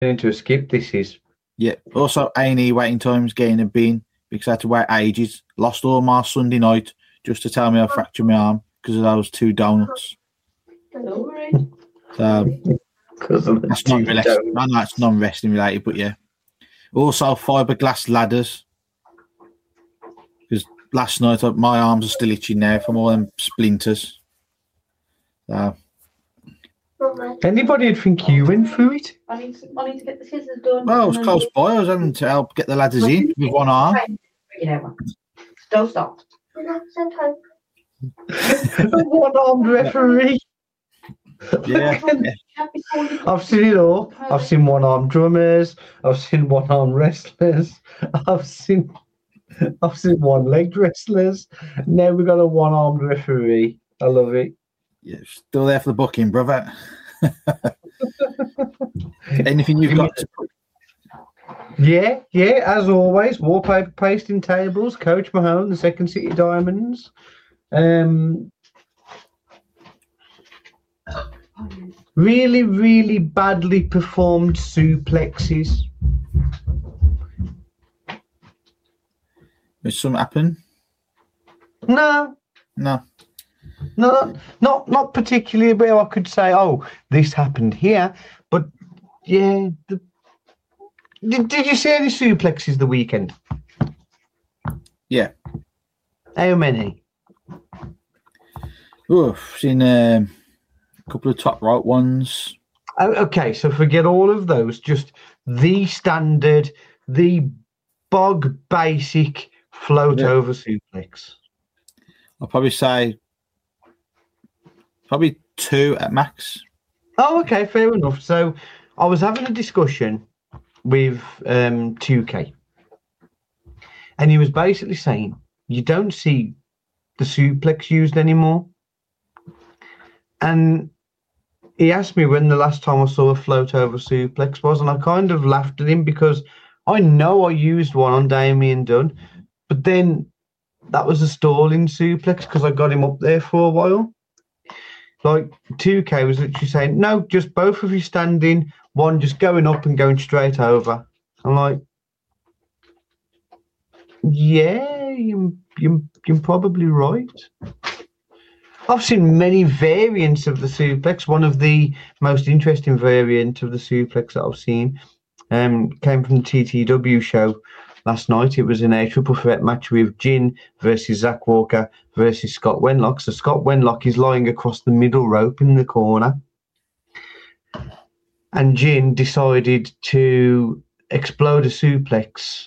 Into a skip, this is. Yeah. Also, A&E waiting times getting a bin because I had to wait ages. Lost all my Sunday night just to tell me I fractured my arm because of those 2 donuts. So that's not wrestling. No, it's non-wrestling related, but yeah. Also, fiberglass ladders. Because last night my arms are still itching now from all them splinters. So. Anybody would think you went through it? I need to get the scissors done. Well, I was close by. I was having to help get the ladders in with one arm. Don't stop. One-armed referee. Yeah. I've seen it all. I've seen one-armed drummers. I've seen one-armed wrestlers. I've seen one-legged wrestlers. Now we've got a one-armed referee. I love it. Yeah, still there for the booking, brother. Anything you've got to put? Yeah, as always, wallpaper pasting tables, Coach Mahone, the Second City Diamonds. Really, really badly performed suplexes. Did something happen? No. No, not particularly where I could say, oh, this happened here. But, yeah. Did you see any suplexes the weekend? Yeah. How many? Oh, I've seen a couple of top right ones. Oh, okay, so forget all of those. Just the standard, the bog basic float over suplex. I'll probably say 2 at max. Oh, okay, fair enough. So I was having a discussion with 2K, and he was basically saying you don't see the suplex used anymore. And he asked me when the last time I saw a float over suplex was, and I kind of laughed at him because I know I used one on Damien Dunn, but then that was a stalling suplex because I got him up there for a while. Like 2K was literally saying, no, just both of you standing, one just going up and going straight over. I'm like, yeah, you're probably right. I've seen many variants of the suplex. One of the most interesting variants of the suplex that I've seen came from the TTW show last night. It was in a triple threat match with Jin versus Zach Walker versus Scott Wenlock. So Scott Wenlock is lying across the middle rope in the corner. And Jin decided to explode a suplex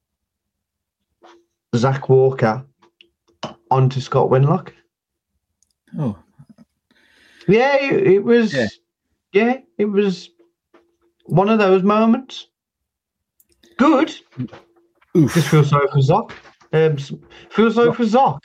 Zach Walker onto Scott Wenlock. Oh. Yeah, it was. Yeah, it was one of those moments. Good. Oof. Just feel sorry for Zoc. Feel sorry for Zoc.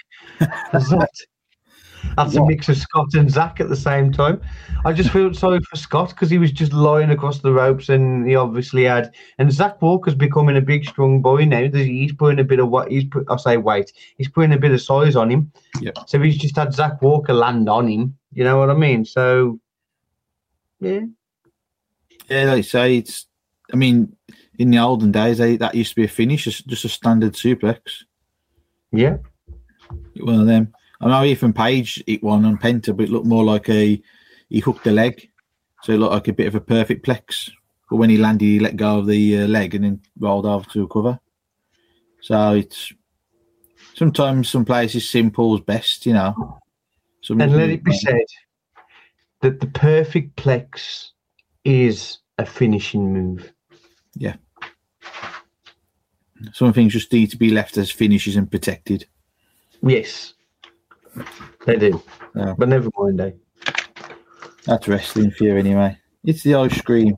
That's a mix of Scott and Zach at the same time. I just feel sorry for Scott because he was just lying across the ropes, and he obviously had. And Zach Walker's becoming a big, strong boy now. He's putting a bit of weight. He's putting a bit of size on him. Yeah. So he's just had Zach Walker land on him. You know what I mean? So, yeah. Yeah, like I say, it's. I mean, in the olden days, that used to be a finish, just a standard suplex. Yeah. One of them. I know Ethan Page hit one on Penta, but it looked more like he hooked the leg. So it looked like a bit of a perfect plex. But when he landed, he let go of the leg and then rolled over to a cover. So it's sometimes some places simple is best, you know. And let it be said that the perfect plex is a finishing move. Yeah. Some things just need to be left as finishes and protected. Yes. They do. Yeah. But never mind, eh? That's wrestling for you anyway. It's the ice cream.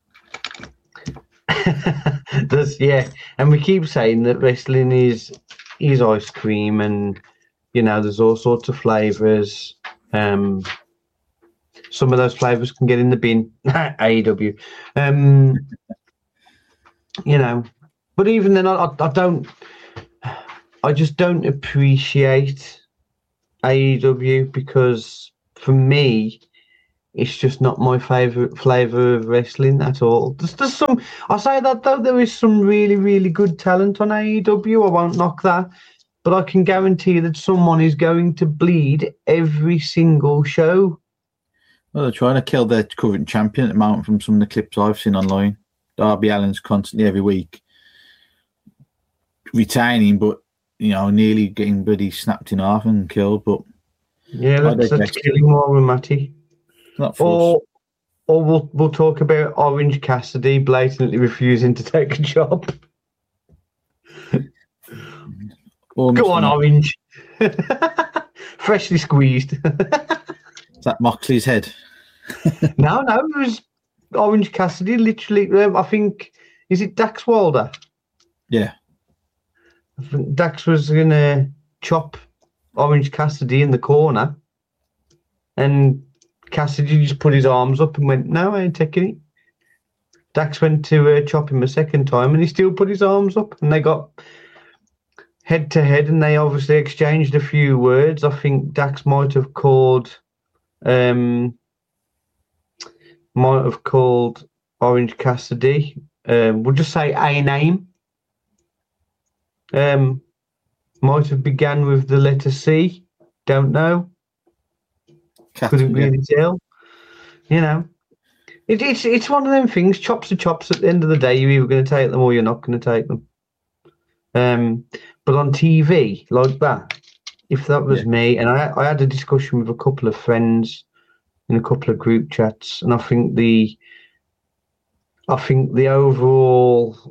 Yeah. And we keep saying that wrestling is ice cream, and you know, there's all sorts of flavours. Some of those flavours can get in the bin. AEW. You know. But even then I just don't appreciate AEW because for me, It's just not my favourite flavour of wrestling at all. There's some. I say that though, there is some really, really good talent on AEW. I won't knock that, but I can guarantee that someone is going to bleed every single show. Well, they're trying to kill their current champion at the moment from some of the clips I've seen online. Darby Allin's constantly every week retaining, but nearly getting bloody snapped in half and killed. But yeah, let's kill him while we're Matty. Or we'll talk about Orange Cassidy blatantly refusing to take a job. Go on, Orange. Freshly squeezed. Is that Moxley's head? No, it was Orange Cassidy. Literally, I think, is it Dax Wilder? Yeah. I think Dax was going to chop Orange Cassidy in the corner, and Cassidy just put his arms up and went, "No, I ain't taking it." Dax went to chop him a second time, and he still put his arms up, and they got head to head, and they obviously exchanged a few words. I think Dax might have called Orange Cassidy. We'll just say a name. Might have began with the letter C. Don't know. Couldn't really tell. It's one of them things. Chops are chops. At the end of the day, you're either going to take them or you're not going to take them. But on TV like that, if that was me, and I had a discussion with a couple of friends in a couple of group chats, and I think the overall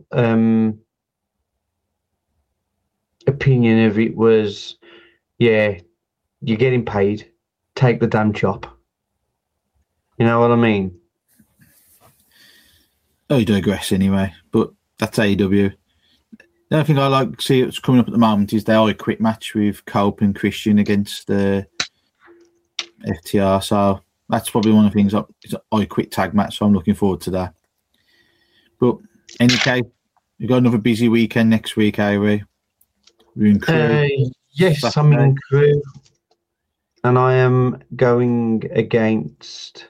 opinion of it was, yeah, you're getting paid. Take the damn chop. You know what I mean? Oh, you digress anyway, but that's AEW. The only thing I like to see that's coming up at the moment is the I Quit match with Cope and Christian against the FTR. So that's probably one of the things. It's an I Quit tag match, so I'm looking forward to that. But in any case, we've got another busy weekend next week, Ray. We're in Crewe. Yes, Saturday. I'm in Crewe. And I am going against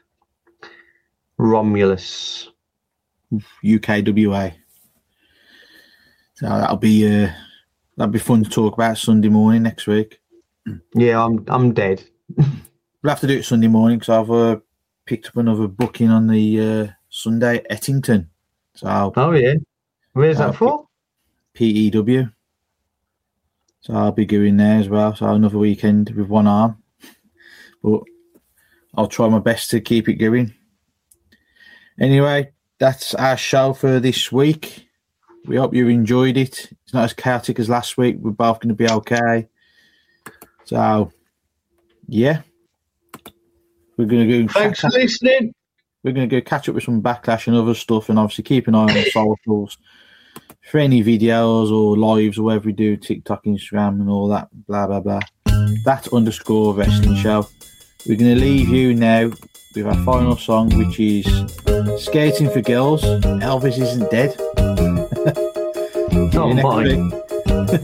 Romulus. UKWA. So that'll be fun to talk about Sunday morning next week. Yeah, I'm dead. We'll have to do it Sunday morning because I've picked up another booking on the Sunday at Ettington. So where's that for? PEW. So I'll be going there as well. So another weekend with one arm. But I'll try my best to keep it going. Anyway, that's our show for this week. We hope you enjoyed it. It's not as chaotic as last week. We're both going to be okay. So, yeah. We're going to go. Thanks for listening. We're going to go catch up with some Backlash and other stuff, and obviously keep an eye on the socials for any videos or lives or whatever we do, TikTok, Instagram, and all that, blah, blah, blah. That _ wrestling show. We're going to leave you now with our final song, which is Skating for Girls. Elvis Isn't Dead. Oh, my.